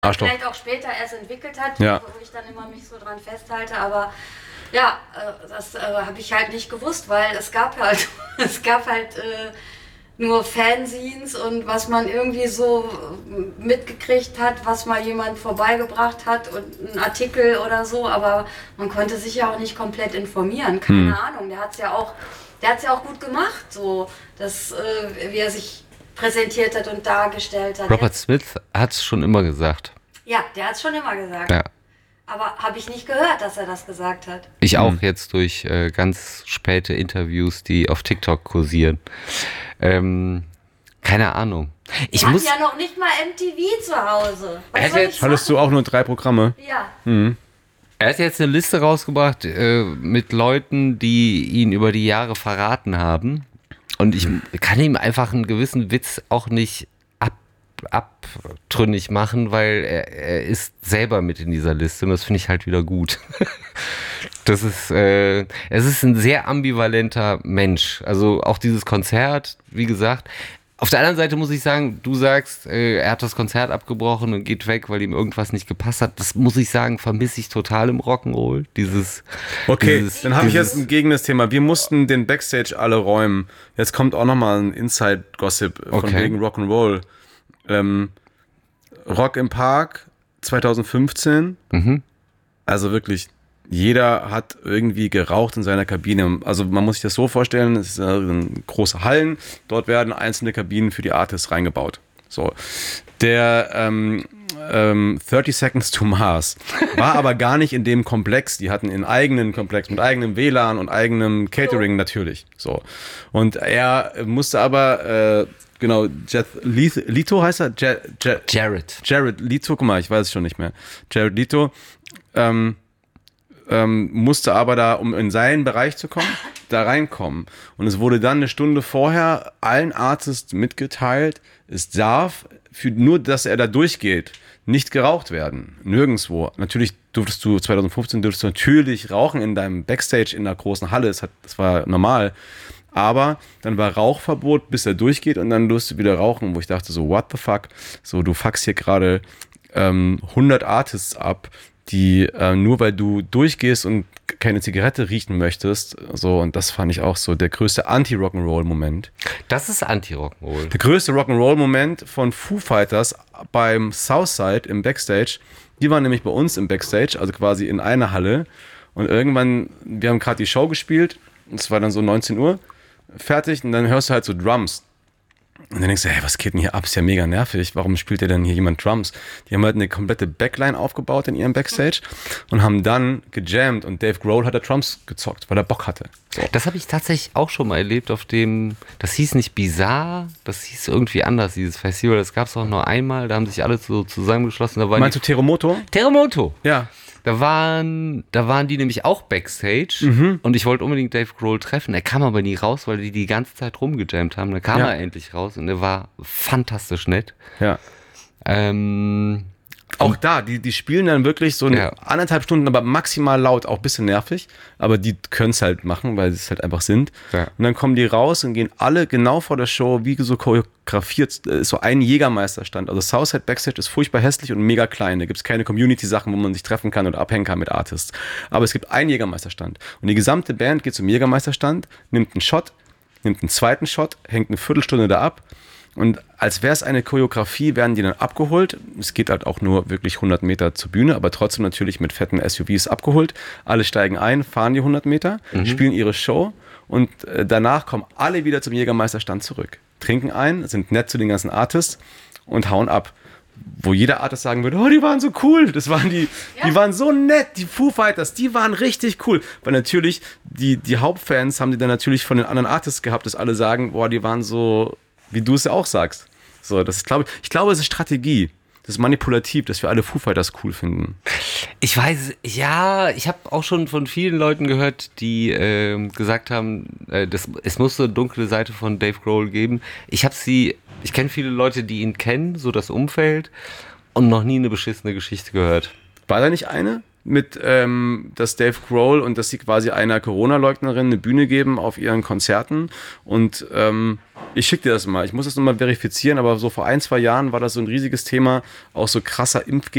Arschloch. Vielleicht auch später erst entwickelt hat, Ja. wo ich dann immer mich so dran festhalte, aber ja, das habe ich halt nicht gewusst, weil es gab halt nur Fanzines und was man irgendwie so mitgekriegt hat, was mal jemand vorbeigebracht hat und ein Artikel oder so, aber man konnte sich ja auch nicht komplett informieren, keine Ahnung, der hat's ja auch gut gemacht, so, wie er sich präsentiert hat und dargestellt hat. Robert Smith hat es schon immer gesagt. Ja, der hat es schon immer gesagt. Ja. Aber habe ich nicht gehört, dass er das gesagt hat. Ich auch jetzt durch ganz späte Interviews, die auf TikTok kursieren. Keine Ahnung. Ich habe ja noch nicht mal MTV zu Hause. Was soll ich Hattest du auch nur 3 Programme? Ja. Er hat jetzt eine Liste rausgebracht mit Leuten, die ihn über die Jahre verraten haben. Und ich kann ihm einfach einen gewissen Witz auch nicht abtrünnig machen, weil er ist selber mit in dieser Liste und das finde ich halt wieder gut. Es ist ein sehr ambivalenter Mensch. Also auch dieses Konzert, wie gesagt. Auf der anderen Seite muss ich sagen, du sagst, er hat das Konzert abgebrochen und geht weg, weil ihm irgendwas nicht gepasst hat. Das muss ich sagen, vermisse ich total im Rock'n'Roll. Dann habe ich jetzt ein gegendes Thema. Wir mussten den Backstage alle räumen. Jetzt kommt auch nochmal ein Inside-Gossip von wegen Rock'n'Roll. Rock im Park 2015. Also wirklich, jeder hat irgendwie geraucht in seiner Kabine. Also man muss sich das so vorstellen, es sind große Hallen, dort werden einzelne Kabinen für die Artists reingebaut. So. Der 30 Seconds to Mars war aber gar nicht in dem Komplex. Die hatten einen eigenen Komplex mit eigenem WLAN und eigenem Catering natürlich. So. Und er musste aber genau, Leto heißt er? Jared Leto, guck mal, ich weiß es schon nicht mehr. Jared Leto musste aber da, um in seinen Bereich zu kommen, da reinkommen. Und es wurde dann eine Stunde vorher allen Artists mitgeteilt, es darf, nur dass er da durchgeht, nicht geraucht werden. Nirgendwo. Natürlich durftest du 2015 natürlich rauchen in deinem Backstage in der großen Halle. Das war normal. Aber dann war Rauchverbot, bis er durchgeht und dann durfst du wieder rauchen, wo ich dachte so, what the fuck? So, du fuckst hier gerade 100 Artists ab, die nur weil du durchgehst und keine Zigarette riechen möchtest, so, und das fand ich auch so der größte Anti-Rock'n'Roll-Moment. Das ist Anti-Rock'n'Roll. Der größte Rock'n'Roll-Moment von Foo Fighters beim Southside im Backstage, die waren nämlich bei uns im Backstage, also quasi in einer Halle, und irgendwann, wir haben gerade die Show gespielt, es war dann so 19 Uhr, fertig, und dann hörst du halt so Drums. Und dann denkst du, hey, was geht denn hier ab? Ist ja mega nervig. Warum spielt denn hier jemand Drums? Die haben halt eine komplette Backline aufgebaut in ihrem Backstage und haben dann gejammt und Dave Grohl hat da Drums gezockt, weil er Bock hatte. So. Das habe ich tatsächlich auch schon mal erlebt auf dem, das hieß nicht Bizarre, das hieß irgendwie anders, dieses Festival. Das gab es auch nur einmal, da haben sich alle so zusammengeschlossen. Da Meinst du Terremoto? Terremoto. Ja. Da waren die nämlich auch Backstage und ich wollte unbedingt Dave Grohl treffen. Er kam aber nie raus, weil die ganze Zeit rumgejammt haben. Dann kam er endlich raus und er war fantastisch nett. Ja. Auch da, die spielen dann wirklich so 1,5 Stunden, aber maximal laut, auch ein bisschen nervig, aber die können es halt machen, weil sie es halt einfach sind. Ja. Und dann kommen die raus und gehen alle genau vor der Show, wie so choreografiert, so ein Jägermeisterstand. Also Southside Backstage ist furchtbar hässlich und mega klein. Da gibt es keine Community-Sachen, wo man sich treffen kann oder abhängen kann mit Artists. Aber es gibt einen Jägermeisterstand. Und die gesamte Band geht zum Jägermeisterstand, nimmt einen Shot, nimmt einen zweiten Shot, hängt eine Viertelstunde da ab. Und als wäre es eine Choreografie, werden die dann abgeholt. Es geht halt auch nur wirklich 100 Meter zur Bühne, aber trotzdem natürlich mit fetten SUVs abgeholt. Alle steigen ein, fahren die 100 Meter, spielen ihre Show und danach kommen alle wieder zum Jägermeisterstand zurück. Trinken ein, sind nett zu den ganzen Artists und hauen ab. Wo jeder Artist sagen würde, oh, die waren so cool. Das waren die waren so nett, die Foo Fighters, die waren richtig cool. Weil natürlich, die Hauptfans haben die dann natürlich von den anderen Artists gehabt, dass alle sagen, boah, die waren so, wie du es ja auch sagst. So, das ist, ich glaube, es ist Strategie. Das ist manipulativ, dass wir alle Foo Fighters cool finden. Ich weiß, ja, ich habe auch schon von vielen Leuten gehört, die gesagt haben, es muss so eine dunkle Seite von Dave Grohl geben. Ich kenne viele Leute, die ihn kennen, so das Umfeld, und noch nie eine beschissene Geschichte gehört. War da nicht eine? dass Dave Grohl und dass sie quasi einer Corona-Leugnerin eine Bühne geben auf ihren Konzerten. Und ich schicke dir das mal. Ich muss das nochmal verifizieren, aber so vor 1-2 Jahren war das so ein riesiges Thema, auch so krasser Impfgegner.